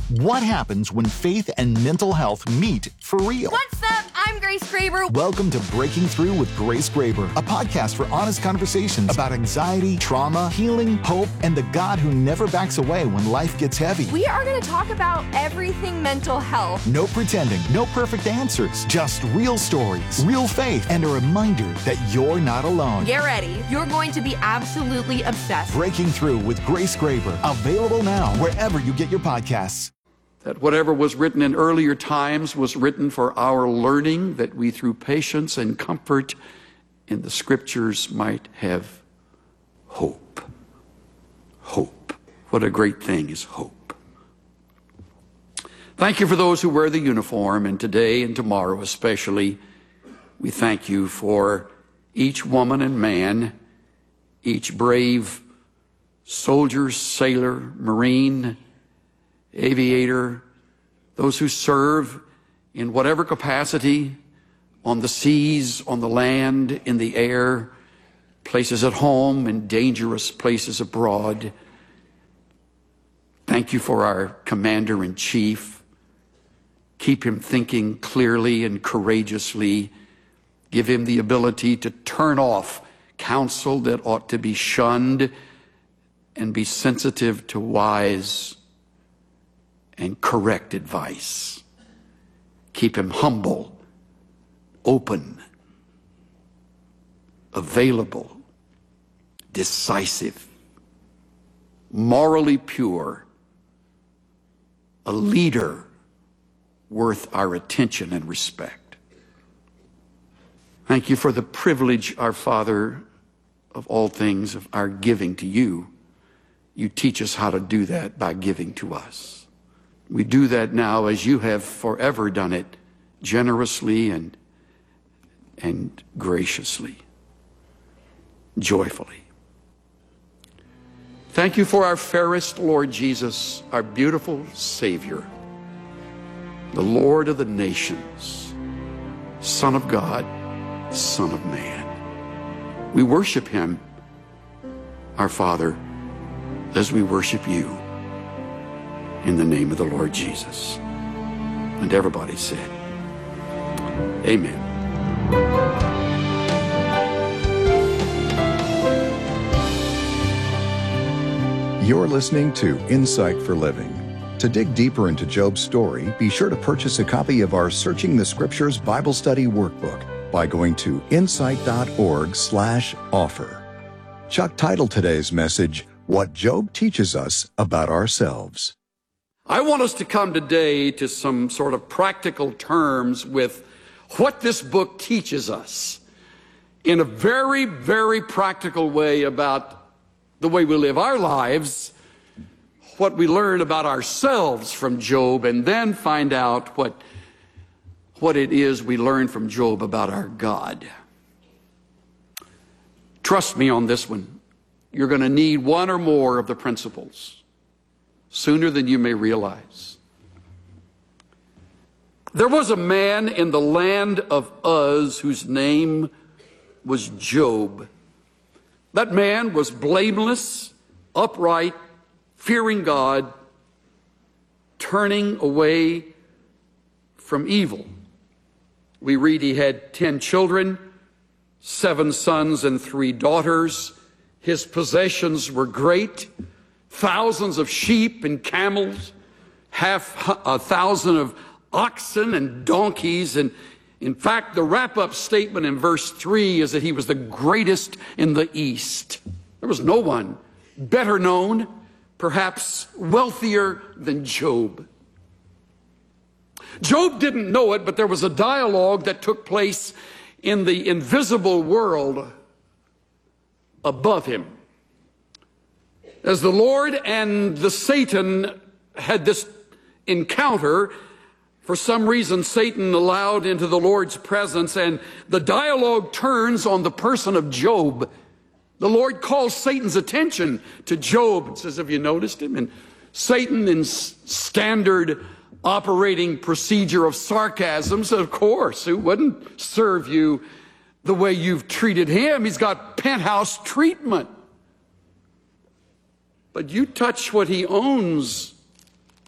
What happens when faith and mental health meet for real? What's up? I'm Grace Graber. Welcome to Breaking Through with Grace Graber, a podcast for honest conversations about anxiety, trauma, healing, hope, and the God who never backs away when life gets heavy. We are going to talk about everything mental health. No pretending, no perfect answers, just real stories, real faith, and a reminder that you're not alone. Get ready. You're going to be absolutely obsessed. Breaking Through with Grace Graber, available now wherever you get your podcasts. That whatever was written in earlier times was written for our learning, that we through patience and comfort in the Scriptures might have hope. Hope. What a great thing is hope. Thank you for those who wear the uniform, and today and tomorrow especially, we thank you for each woman and man, each brave soldier, sailor, Marine, aviator, those who serve in whatever capacity on the seas, on the land, in the air, places at home, and dangerous places abroad. Thank you for our Commander-in-Chief. Keep him thinking clearly and courageously. Give him the ability to turn off counsel that ought to be shunned and be sensitive to wise and correct advice. Keep him humble, open, available, decisive, morally pure, a leader worth our attention and respect. Thank you for the privilege, our Father, of all things, of our giving to you. You teach us how to do that by giving to us. We do that now as you have forever done it, generously and graciously, joyfully. Thank you for our fairest Lord Jesus, our beautiful Savior, the Lord of the nations, Son of God, Son of man. We worship him, our Father, as we worship you. In the name of the Lord Jesus. And everybody said, amen. You're listening to Insight for Living. To dig deeper into Job's story, be sure to purchase a copy of our Searching the Scriptures Bible Study Workbook by going to insight.org/offer. Chuck titled today's message, What Job Teaches Us About Ourselves. I want us to come today to some sort of practical terms with what this book teaches us in a very, very practical way about the way we live our lives, what we learn about ourselves from Job, and then find out what it is we learn from Job about our God. Trust me on this one. You're going to need one or more of the principles sooner than you may realize. There was a man in the land of Uz whose name was Job. That man was blameless, upright, fearing God, turning away from evil. We read he had 10 children, 7 sons and 3 daughters. His possessions were great. Thousands of sheep and camels, 1,000 of oxen and donkeys. And in fact, the wrap-up statement in verse 3 is that he was the greatest in the East. There was no one better known, perhaps wealthier than Job. Job didn't know it, but there was a dialogue that took place in the invisible world above him. As the Lord and the Satan had this encounter, for some reason Satan allowed into the Lord's presence, and the dialogue turns on the person of Job. The Lord calls Satan's attention to Job and says, have you noticed him? And Satan, in standard operating procedure of sarcasm, said, of course, who wouldn't serve you the way you've treated him? He's got penthouse treatment. But you touch what he owns,